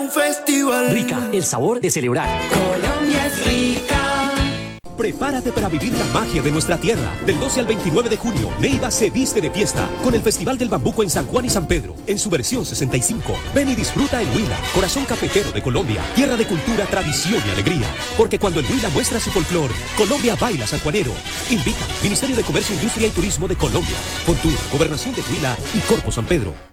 un festival. Rica, el sabor de celebrar. Colombia es rica. Prepárate para vivir la magia de nuestra tierra. Del 12 al 29 de junio, Neiva se viste de fiesta con el Festival del Bambuco en San Juan y San Pedro, en su versión 65. Ven y disfruta en Huila, corazón cafetero de Colombia, tierra de cultura, tradición y alegría. Porque cuando el Huila muestra su folclor, Colombia baila sanjuanero. Invita Ministerio de Comercio, Industria y Turismo de Colombia, Fontur, Gobernación de Huila y Corpo San Pedro.